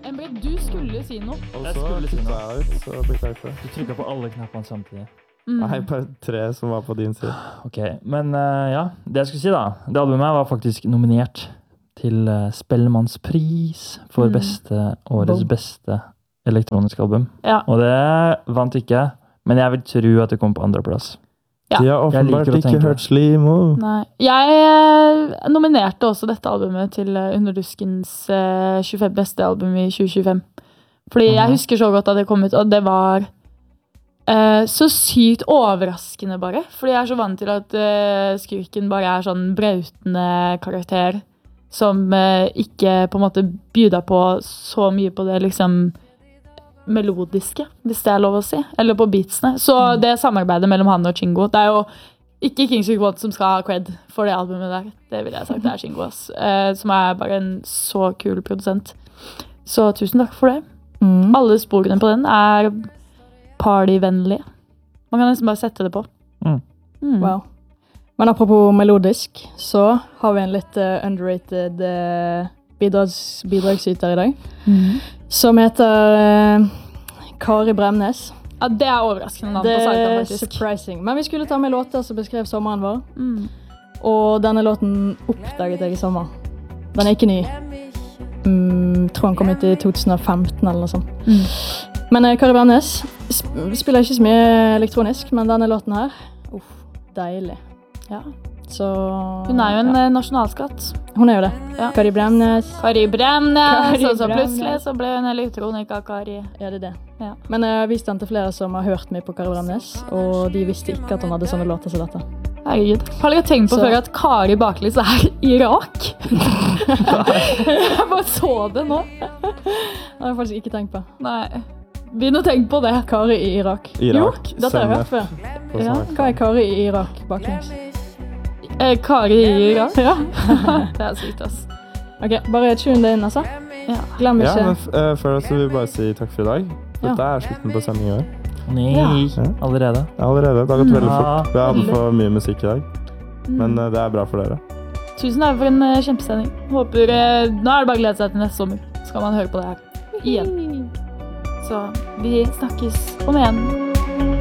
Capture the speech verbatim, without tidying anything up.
Embret, du skulle si noe. Og Jeg så skulle si kutta noe. jeg ut, så beklager for det. Du trykket på alle knappene samtidig. Mm. Nei, bare tre som var på din side. Ok, men eh, ja, det jeg skulle si da, det albumet var faktisk nominert til uh, Spellemannspris for Mm. beste, årets Boom. beste elektroniske album. Ja. Og det vant ikke, men jeg vil tro at det kom på andre plass. Ja. De har åpenbart liker å ikke tenke hørt Slimo. Nei. Jeg eh, nominerte også dette albumet til eh, Underduskens eh, tjuefem beste album i tjue tjuefem. Fordi jeg Mhm. husker så godt at det kom ut, og det var eh, så sykt overraskende bare. Fordi jeg er så vant til at eh, Skurken bare er sånn brautende karakter som eh, ikke på en måte bjuda på så mye på det liksom melodiske, hvis det er lov å si, eller på beatsene. Så det samarbeidet mellom han og Chingo, det er jo ikke Kings of Quad som skal ha cred for det albumet der. Det vil jeg sagt, det er Chingo, ass. Eh, som er bare en så kul produsent. Så tusen takk for det. Mm. Alle sporene på den er partyvennlige. Man kan nesten bare sette det på. Mm. Mm. Wow. Men apropos melodisk, så har vi en litt uh, underrated uh, bidrags, bidragsyter i dag, Mm. som heter uh, Kari Bremnes. Ja, det er overraskende navn Det på saken, er faktisk. surprising. Men vi skulle ta med låter som beskrev sommeren vår, Mm. og denne låten oppdaget jeg i sommer. Den er ikke ny. Mm, tror han kom ut i to tusen og femten eller noe sånt. Mm. Men uh, Kari Bremnes sp spiller ikke så mye elektronisk, men denne låten her, uff, deilig. Ja. Så, Hun er jo en ja. eh, nasjonalskatt. Hun er jo det. Ja. Kari Bremnes. Kari Bremnes, Kari og så Bremnes. plutselig så ble hun elektronika-Kari. Ja, det er det. Ja. Men jeg har vist den til flere som har hørt mye på Kari Bremnes, og de visste ikke at hun hadde sånne låter som dette. Herregud. Har dere tenkt på Så- før at Kari Baklys er Irak? Jeg bare så det nå. Det har jeg faktisk ikke tenkt på. Nei. Begynn å tenke på det. Kari i Irak. Irak. Jo, dette har jeg hørt før. På Ja. sånn. Hva er Kari i Irak baklengs? Eh, Kari i Irak? Ja. Det er sykt, ass. Ok, bare tune det inn, altså. Ja. Glem Ja, ikke. men f uh, før så vil vi bare si takk for i dag. Dette er slutten på sendingen vår. Nei, Ja. allerede. Allerede. Det har gått veldig Ja. fort. Vi har hatt Veldig. for mye musikk i dag, Mm. men uh, det er bra for dere. Tusen takk for en uh, kjempesending. Håper, uh, nå er det bare å glede seg til neste sommer. Så skal man høre på det her igjen. Så vi snakkes om igjen.